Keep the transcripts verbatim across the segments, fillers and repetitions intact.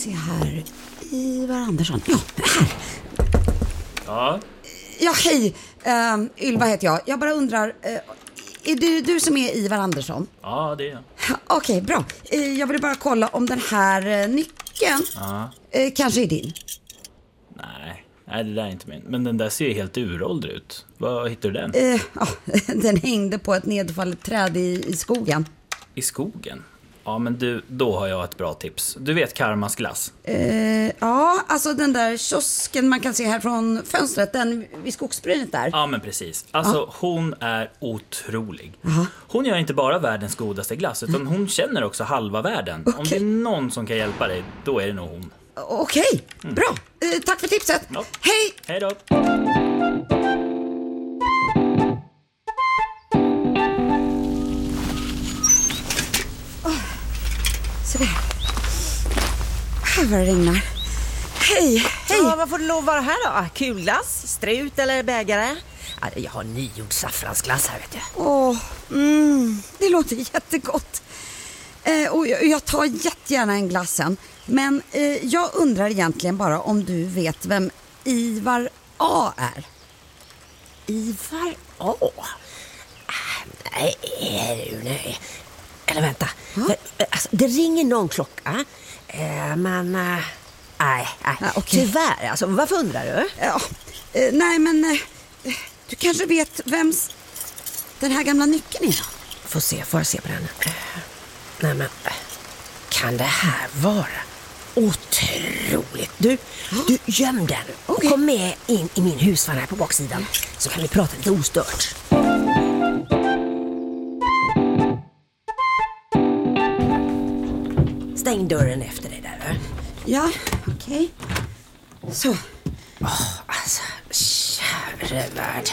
se här. Ivar Andersson. Ja, här. Ja. Ja, hej. Uh, Ylva heter jag. Jag bara undrar, uh, är det du som är Ivar Andersson? Ja, det är jag. Okej, okay, bra. Uh, jag vill bara kolla om den här uh, nyckeln ja. uh, kanske är din. Nej, nej, det där är inte min. Men den där ser helt uråldrig ut. Vad hittar du den? Uh, uh, den hängde på ett nedfallet träd i, i skogen. I skogen? Ja, men du, då har jag ett bra tips. Du vet Karmas glass? Uh, ja, alltså den där kiosken man kan se här från fönstret, den vid skogsbrynet där. Ja, men precis. Alltså, uh. hon är otrolig. Uh-huh. Hon gör inte bara världens godaste glass, utan uh. hon känner också halva världen. Okay. Om det är någon som kan hjälpa dig, då är det nog hon. Okej, okay. mm. Bra. Uh, tack för tipset. Ja. Hej! Hej då! Så där. Här var det regnar. Hej, hej. Ja, vad får det lov att vara här då? Kulglass, strut eller bägare? Ja, jag har nygjord saffransglass här, vet du. Åh, mm, det låter jättegott. Eh, och jag, jag tar jättegärna en glassen. Men eh, jag undrar egentligen bara om du vet vem Ivar A är. Ivar A? Ah, nej, nej. Eller vänta, för, alltså, det ringer någon klocka, eh, men eh, nej, nej. Ja, okay. Tyvärr, alltså, varför undrar du? Ja, eh, nej men eh, du kanske vet vems den här gamla nyckeln är då? Får se, får jag se på den. Eh, nej men, kan det här vara otroligt? Du, ja. du göm den och okay. kom med in i min husvagn här på baksidan, så kan vi prata lite ostört. Stäng dörren efter dig där, va? Ja, okej. Okay. Så. Åh, oh, alltså, käre värld.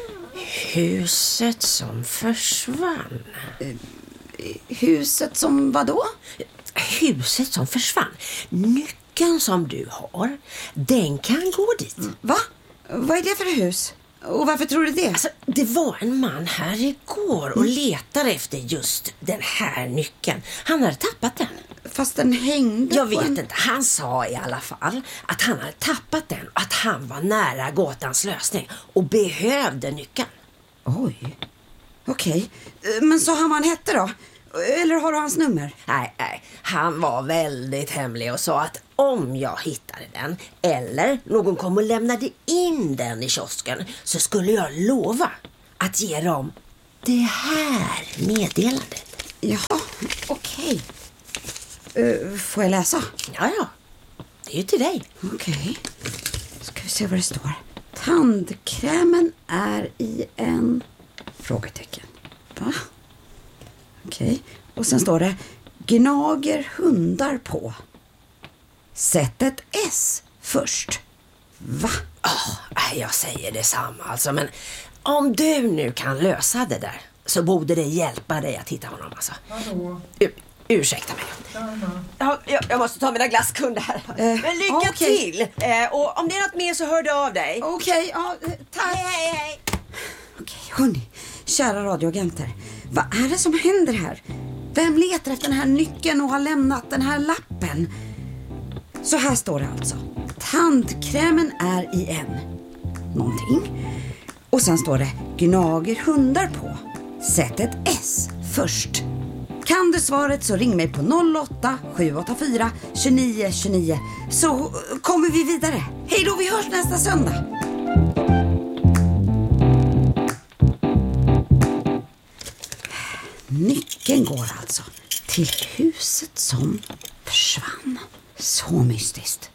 Huset som försvann. Uh, huset som vad då? Huset som försvann. Nyckeln som du har, den kan gå dit. Va? Vad är det för hus? Och varför tror du det? Alltså, det var en man här igår och mm. letade efter just den här nyckeln. Han hade tappat den. Fast den hängde. Jag vet en... inte. Han sa i alla fall att han hade tappat den. Att han var nära gåtans lösning och behövde nyckeln. Oj. Okej. Okay. Men så han vad han hette då? Eller har du hans nummer? Nej, nej. Han var väldigt hemlig och sa att om jag hittade den eller någon kom och lämnade in den i kiosken, så skulle jag lova att ge dem det här meddelandet. Ja, okej. Okay. Uh, får jag läsa? Ja, ja. Det är ju till dig. Okej. Okay. Ska vi se vad det står. Tandkrämen är i en... Frågetecken. Va? Okej. Okay. Och sen står det gnager hundar på. Sätt ett S först. Va? Oh, jag säger detsamma alltså. Men om du nu kan lösa det där, så borde det hjälpa dig att hitta honom alltså. Hallå. U- ursäkta mig. Ja, jag, jag måste ta mina glasskunder här. Eh, Men lycka okay. till. Eh, och om det är något mer så hör du av dig. Okej, okay, ja, tack. Hej, hej, hej. Okej, hörni. Kära radioagenter. Vad är det som händer här? Vem letar efter den här nyckeln och har lämnat den här lappen? Så här står det alltså. Tandkrämen är i en någonting. Och sen står det gnager hundar på. Sätt ett S först. Kan du svaret så ring mig på noll åtta sju åtta fyra tjugonio tjugonio, så kommer vi vidare. Hej då, vi hörs nästa söndag. Nyckeln går alltså till huset som försvann. Så mystiskt.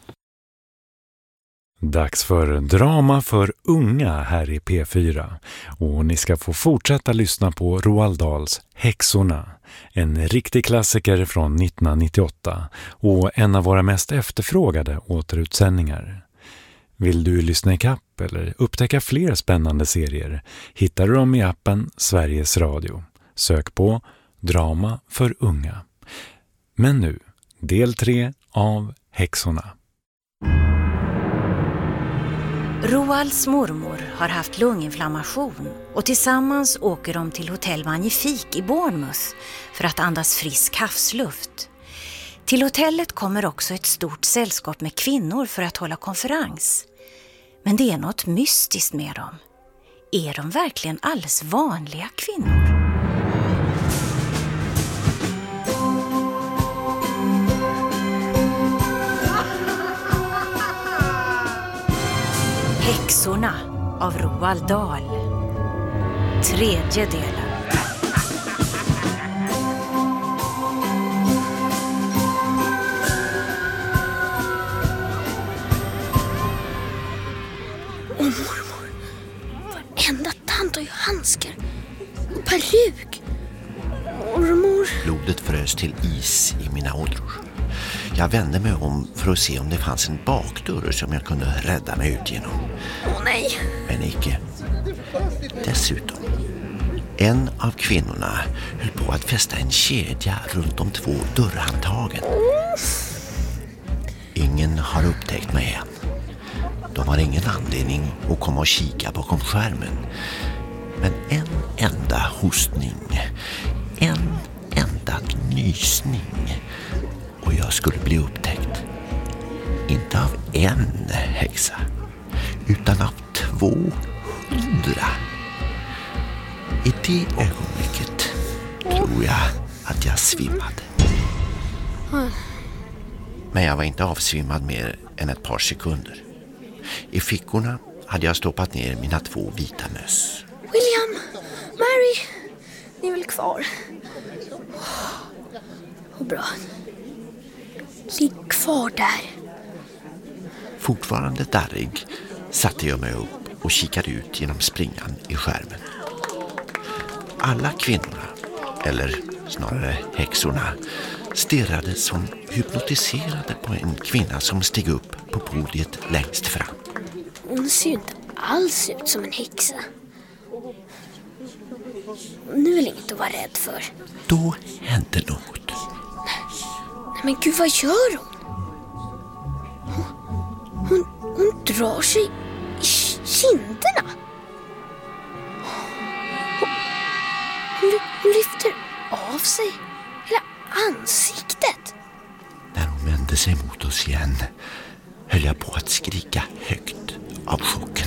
Dags för drama för unga här i P fyra. Och ni ska få fortsätta lyssna på Roald Dahls Häxorna. En riktig klassiker från nittonhundranittioåtta och en av våra mest efterfrågade återutsändningar. Vill du lyssna i kapp eller upptäcka fler spännande serier, hittar du dem i appen Sveriges Radio. Sök på Drama för unga. Men nu, del tre av Häxorna. Roalds mormor har haft lunginflammation och tillsammans åker de till hotell Magnifik i Bournemouth för att andas frisk havsluft. Till hotellet kommer också ett stort sällskap med kvinnor för att hålla konferens. Men det är något mystiskt med dem. Är de verkligen alldeles vanliga kvinnor? Häxorna av Roald Dahl. Tredje delen. Och mormor, varenda tant har ju handskar och peruk. Mormor. Blodet frös till is i mina ådror. Jag vände mig om för att se om det fanns en bakdörr som jag kunde rädda mig ut genom. Åh nej. Men icke. Dessutom, en av kvinnorna höll på att fästa en kedja runt de två dörrhandtagen. Ingen har upptäckt mig än. De har ingen anledning att komma och kika bakom skärmen. Men en enda hostning, en enda nysning och jag skulle bli upptäckt. Inte av en häxa, utan av tvåhundra. I det ögonblicket tror jag att jag svimmade. Men jag var inte avsvimmad mer än ett par sekunder. I fickorna hade jag stoppat ner mina två vita möss. William, Mary, ni är väl kvar? Vad bra. Ligg kvar där. Fortfarande darrig satte jag mig upp och kikade ut genom springan i skärmen. Alla kvinnorna, eller snarare häxorna, stirrade som hypnotiserade på en kvinna som steg upp på podiet längst fram. Hon ser ju inte alls ut som en häxa. Nu är väl inget att vara rädd för. Då hände något. Nej men gud, vad gör hon? Hon, hon, hon drar sig i kinderna. Hon, hon, hon lyfter av sig hela ansiktet. När hon vände sig mot oss igen höll jag på att skrika högt av chocken.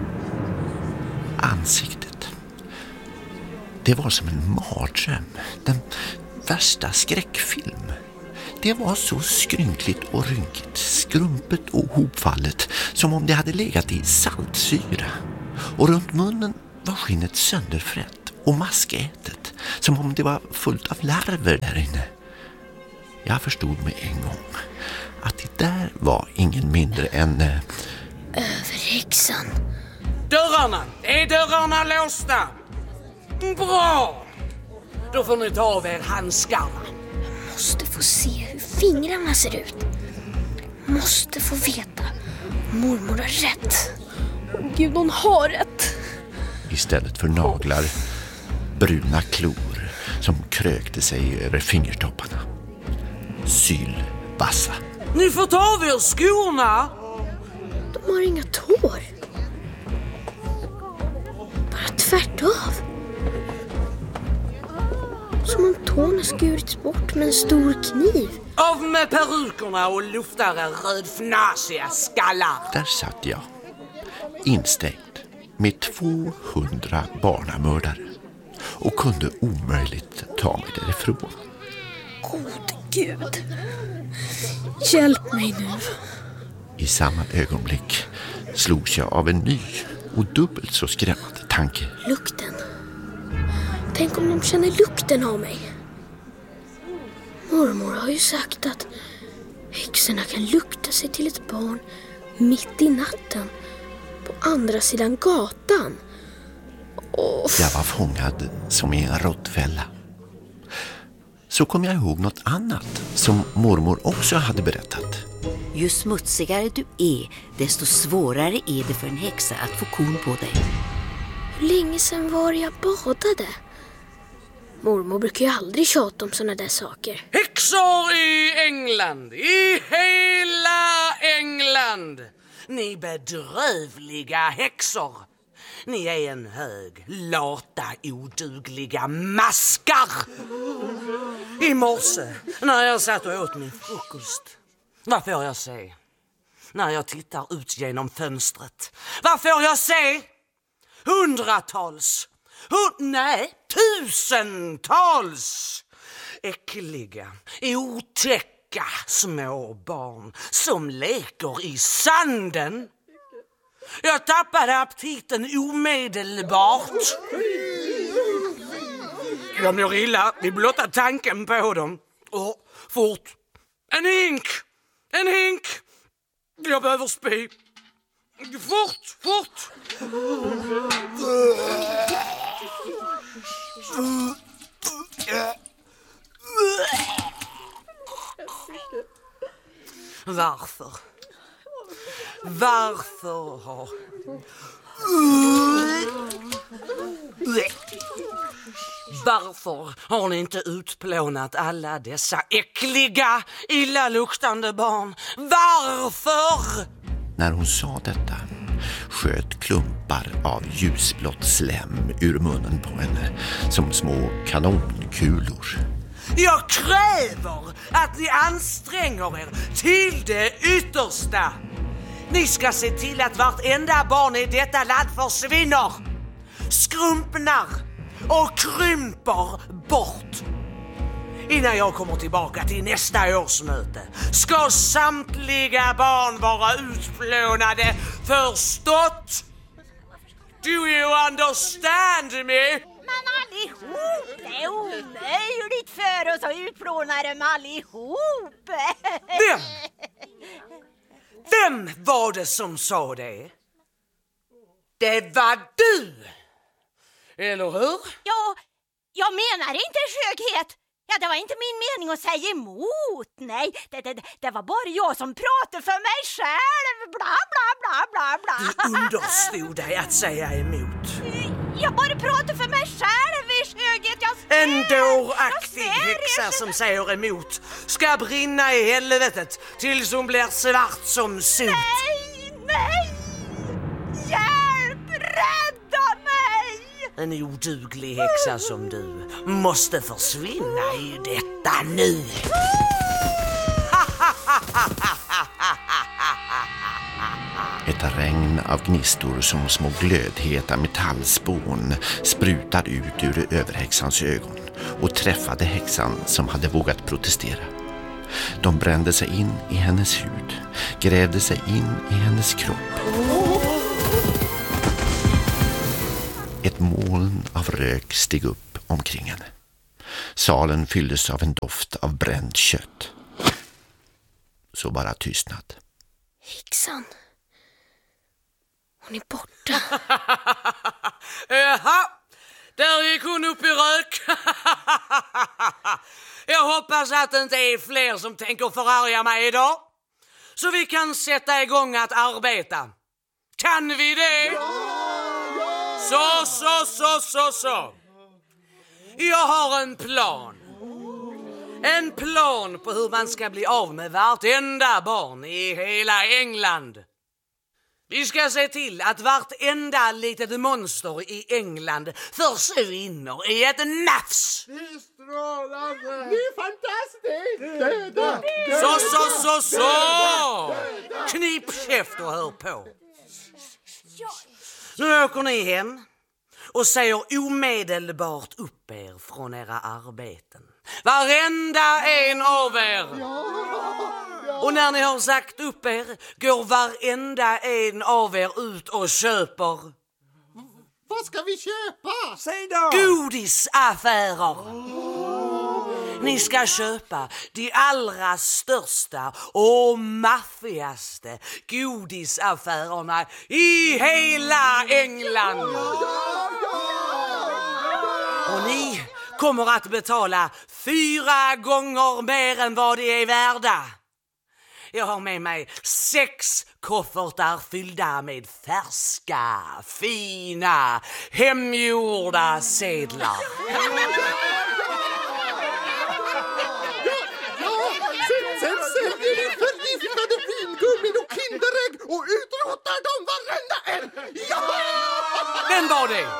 Ansiktet. Det var som en mardröm. Den värsta skräckfilm. Det var så skrynkligt och rynkigt, skrumpet och hopfallet som om det hade legat i saltsyra. Och runt munnen var skinnet sönderfrätt och maskätet, som om det var fullt av larver där inne. Jag förstod med en gång att det där var ingen mindre än... Äh... Överhäxan. Dörrarna! Är dörrarna låsta? Bra! Då får ni ta av er handskarna. Måste få se hur fingrarna ser ut. Måste få veta. Mormor har rätt. Åh gud, hon har rätt. Istället för naglar, bruna klor som krökte sig över fingertopparna. Sylvassa. Ni får ta av er skorna. De har inga tår. Bara tvärt av. Som om tårna skurits bort med en stor kniv. Av med perukerna och lufta era rödfnasiga skallar. Där satt jag, instängd med tvåhundra barnamördare och kunde omöjligt ta mig därifrån. God Gud, hjälp mig nu. I samma ögonblick slogs jag av en ny och dubbelt så skrämmande tanke. Lukten. Tänk om de känner lukten av mig. Mormor har ju sagt att häxorna kan lukta sig till ett barn mitt i natten på andra sidan gatan. Oh. Jag var fångad som i en råttfälla. Så kom jag ihåg något annat som mormor också hade berättat. Ju smutsigare du är, desto svårare är det för en häxa att få korn på dig. Hur länge sedan var jag badade? Mormor brukar ju aldrig tjata om såna där saker. Häxor i England, i hela England. Ni bedrövliga häxor. Ni är en hög, lata, odugliga maskar. I morse, när jag satt och åt min frukost, vad får jag se? När jag tittar ut genom fönstret, vad får jag se? Hundratals, hund- nej, tusentals äckliga, otäcka små barn som leker i sanden. Jag tappade aptiten omedelbart. Jag mår illa vid blotta tanken på dem. Och fort, en hink, en hink. Jag behöver spy. Fort, fort. Varför? Varför har... Varför har ni inte utplånat alla dessa äckliga, illaluktande barn? Varför? När hon sa detta sköt klumpar av ljusblått slem ur munnen på henne som små kanonkulor. Jag kräver att ni anstränger er till det yttersta. Ni ska se till att vartenda barn i detta land försvinner, skrumpnar och krymper bort. Innan jag kommer tillbaka till nästa årsmöte ska samtliga barn vara utplånade. Förstått? Do you understand me? Men allihop, det är omöjligt för oss att utplåna dem allihop. Vem? Vem var det som sa det? Det var du! Eller hur? Ja, jag menar inte skönhet. Ja, det var inte min mening att säga emot. Nej, det, det, det var bara jag som pratade för mig själv. Bla, bla, bla, bla, bla. Du understod dig att säga emot. Jag bara pratar för mig själv i skönhet. Jag ser, en dåraktig jag ser, häxa jag... som säger emot ska brinna i helvetet tills hon blir svart som sot. Nej, nej! Hjälp! Rädda mig! En oduglig häxa som du måste försvinna i detta nu. Ett regn av gnistor som små glödheta metallspån sprutade ut ur överhäxans ögon och träffade häxan som hade vågat protestera. De brände sig in i hennes hud, grävde sig in i hennes kropp. Ett moln av rök steg upp omkring henne. Salen fylldes av en doft av bränt kött. Så bara tystnad. Häxan. Hon är borta. Jaha, där gick hon upp i rök. Jag hoppas att det inte är fler som tänker förarga mig idag. Så vi kan sätta igång att arbeta. Kan vi det? Ja, ja. Så, så, så, så, så. Jag har en plan. En plan på hur man ska bli av med vartenda barn i hela England. Vi ska se till att vartenda litet monster i England försvinner i ett nafs. Det är strålande. Det är fantastiskt. Döda. Så, så, så, så. Knip käft och hör på. Nu åker ni hem och säger omedelbart upp er från era arbeten. Varenda en av er. Och när ni har sagt upp er går varenda en av er ut och köper. Vad ska vi köpa? Säg då! Godisaffärer. Ni ska köpa de allra största och maffigaste godisaffärerna i hela England. Och ni kommer att betala fyra gånger mer än vad de är värda. Jag har med mig sex koffertar fyllda med färska, fina, hemgjorda sedlar. Sen säljer ni förgiftade vingummin och kinderägg och utrotar dem varenda en! Ja! Men Vem var det?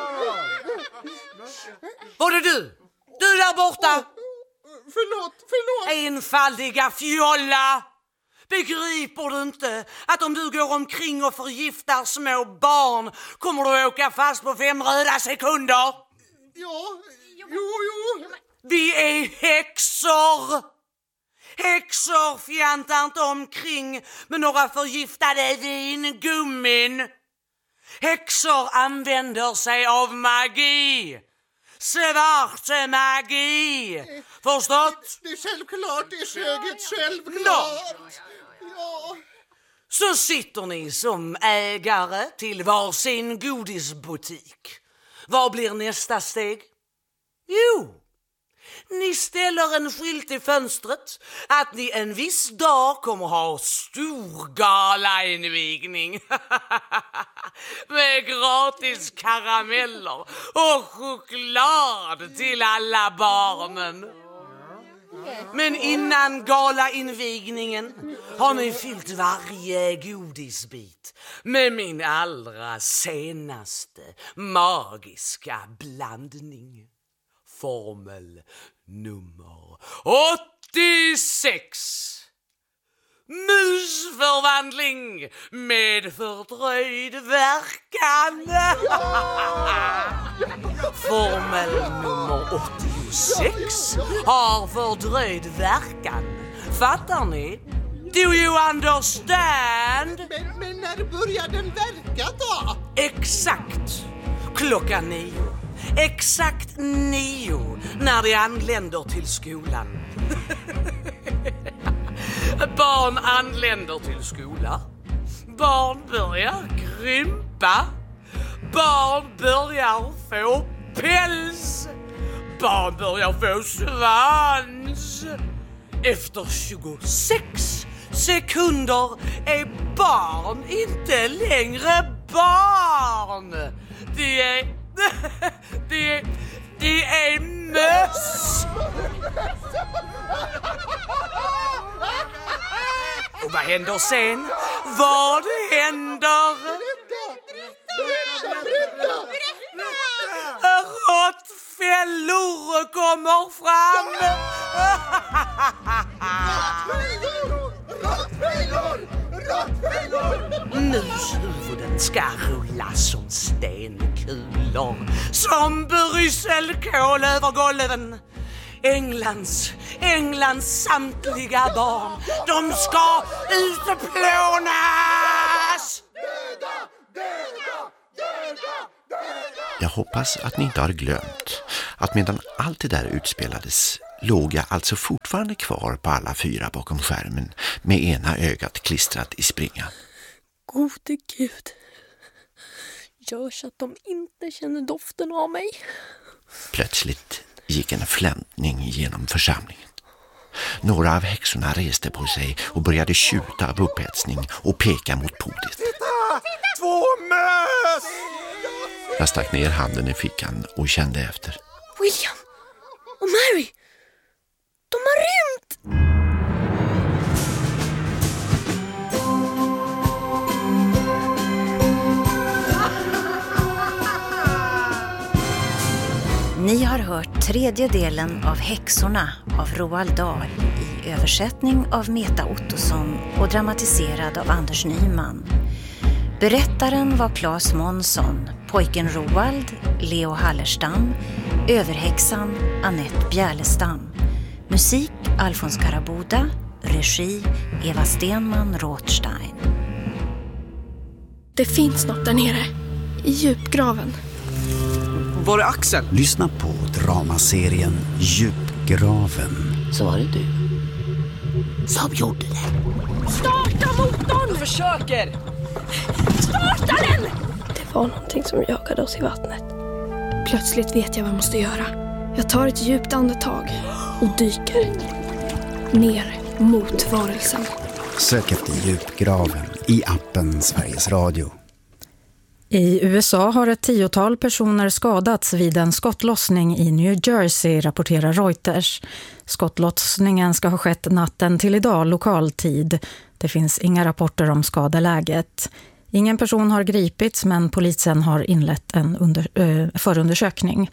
Var det du? Du där borta? Förlåt, förlåt. Enfaldiga fjolla! Begriper du inte att om du går omkring och förgiftar små barn kommer du åka fast på fem röda sekunder? Ja, jo, jo. Vi är häxor! Häxor fjantar inte omkring med några förgiftade vingummin. Häxor använder sig av magi. Svart magi. Förstått? Det är självklart, det är sjöget självklart. Ja. Så sitter ni som ägare till varsin godisbutik. Vad blir nästa steg? Jo, ni ställer en skylt i fönstret att ni en viss dag kommer ha stor galainvigning med gratis karameller och choklad till alla barnen. Men innan galainvigningen har ni fyllt varje godisbit med min allra senaste magiska blandning. Formel nummer åttiosex. Musförvandling med fördröjd verkan. Formel nummer åttiosex har fördröjd verkan. Fattar ni? Do you understand? Men, men när börjar den verka då? Exakt klockan nio. Exakt nio när de anländer till skolan. Barn anländer till skolan. Barn börjar krympa. Barn börjar få päls. Barn börjar få svans. Efter tjugosex sekunder är barn inte längre barn. De är... De är... De är möss. Och vad händer sen? Vad händer? Råttfällor kommer fram. Råttfällor! Råttfällor! Mushuvuden ska rulla som stenkulor, som brysselkål över golven. Englands, Englands samtliga barn, de ska utplånas! Döda! Döda! Döda! Döda! Jag hoppas att ni inte har glömt att medan allt det där utspelades låg jag alltså fortfarande kvar på alla fyra bakom skärmen med ena ögat klistrat i springan. Gode Gud, gör så att de inte känner doften av mig. Plötsligt gick en flämtning genom församlingen. Några av häxorna reste på sig och började tjuta av upphetsning och peka mot podiet. Titta! Två möss! Jag stack ner handen i fickan och kände efter. William och Mary, de har rymt! Ni har hört tredje delen av Häxorna av Roald Dahl i översättning av Meta Ottosson och dramatiserad av Anders Nyman. Berättaren var Claes Månsson, pojken Roald, Leo Hallerstam, överhäxan Annette Bjärlestam. Musik Alfons Karaboda, regi Eva Stenman Rothstein. Det finns något där nere, i djupgraven. Var är Axel? Lyssna på dramaserien Djupgraven. Så var det du som gjorde det. Starta motorn! Försöker! Starta den! Det var någonting som jagade oss i vattnet. Plötsligt vet jag vad jag måste göra. Jag tar ett djupt andetag och dyker ner mot varelsen. Sök efter Djupgraven i appen Sveriges Radio. I U S A har ett tiotal personer skadats vid en skottlossning i New Jersey, rapporterar Reuters. Skottlossningen ska ha skett natten till idag lokal tid. Det finns inga rapporter om skadeläget. Ingen person har gripits, men polisen har inlett en under, äh, förundersökning.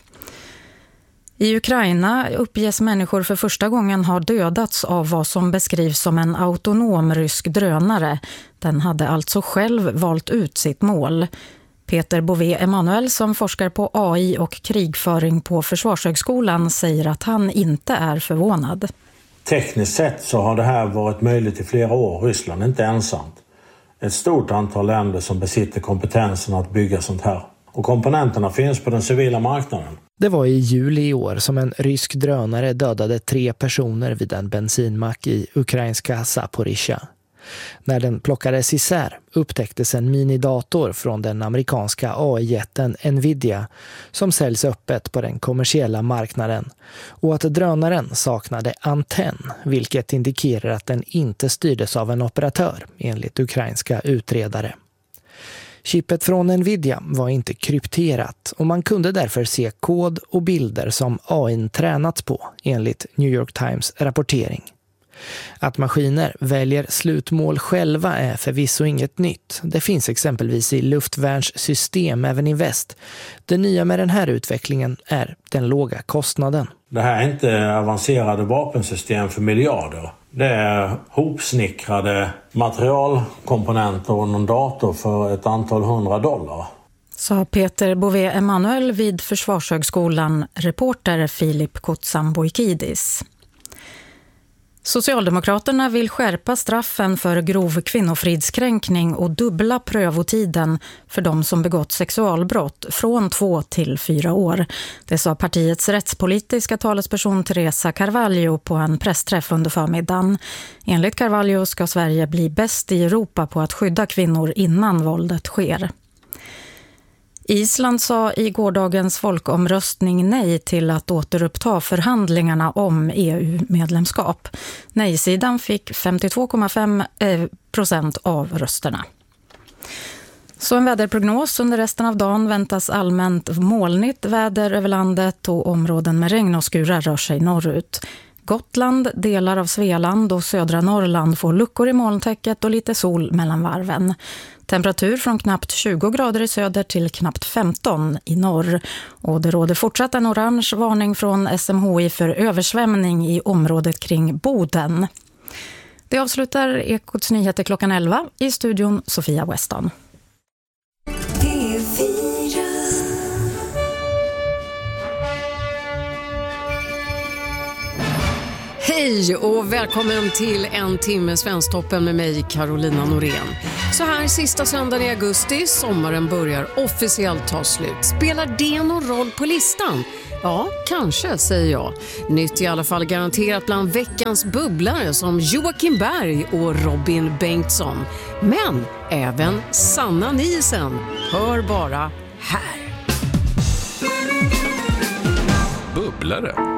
I Ukraina uppges människor för första gången har dödats av vad som beskrivs som en autonom rysk drönare. Den hade alltså själv valt ut sitt mål. Peter Bové Emanuel, som forskar på A I och krigföring på Försvarshögskolan, säger att han inte är förvånad. Tekniskt sett så har det här varit möjligt i flera år. Ryssland är inte ensamt. Ett stort antal länder som besitter kompetensen att bygga sånt här. Och komponenterna finns på den civila marknaden. Det var i juli i år som en rysk drönare dödade tre personer vid en bensinmack i ukrainska Zaporizjzja. När den plockades isär upptäcktes en minidator från den amerikanska A I-jätten Nvidia som säljs öppet på den kommersiella marknaden, och att drönaren saknade antenn, vilket indikerar att den inte styrdes av en operatör, enligt ukrainska utredare. Chippet från Nvidia var inte krypterat och man kunde därför se kod och bilder som A I tränats på, enligt New York Times rapportering. Att maskiner väljer slutmål själva är förvisso inget nytt. Det finns exempelvis i luftvärnssystem även i väst. Det nya med den här utvecklingen är den låga kostnaden. Det här är inte avancerade vapensystem för miljarder. Det är hopsnickrade materialkomponenter och någon dator för ett antal hundra dollar. Sa Peter Bové Emanuel vid Försvarshögskolan, reporter Filip Kotsamboikidis. Socialdemokraterna vill skärpa straffen för grov kvinnofridskränkning och dubbla prövotiden för de som begått sexualbrott från två till fyra år. Det sa partiets rättspolitiska talesperson Teresa Carvalho på en pressträff under förmiddagen. Enligt Carvalho ska Sverige bli bäst i Europa på att skydda kvinnor innan våldet sker. Island sa i gårdagens folkomröstning nej till att återuppta förhandlingarna om E U-medlemskap. Nej-sidan fick femtiotvå komma fem procent av rösterna. Så en väderprognos: under resten av dagen väntas allmänt molnigt väder över landet och områden med regn och skurar rör sig norrut. Gotland, delar av Svealand och södra Norrland får luckor i molntäcket och lite sol mellan varven. Temperatur från knappt tjugo grader i söder till knappt femton i norr. Och det råder fortsatt en orange varning från S M H I för översvämning i området kring Boden. Det avslutar Ekots nyheter klockan elva. I studion Sofia Weston. Hej och välkommen till en timme Svensktoppen med mig, Carolina Norén. Så här sista söndagen i augusti, sommaren börjar officiellt ta slut. Spelar det någon roll på listan? Ja, kanske, säger jag. Nytt i alla fall garanterat bland veckans bubblare som Joakim Berg och Robin Bengtsson. Men även Sanna Nielsen. Hör bara här. Bubblare.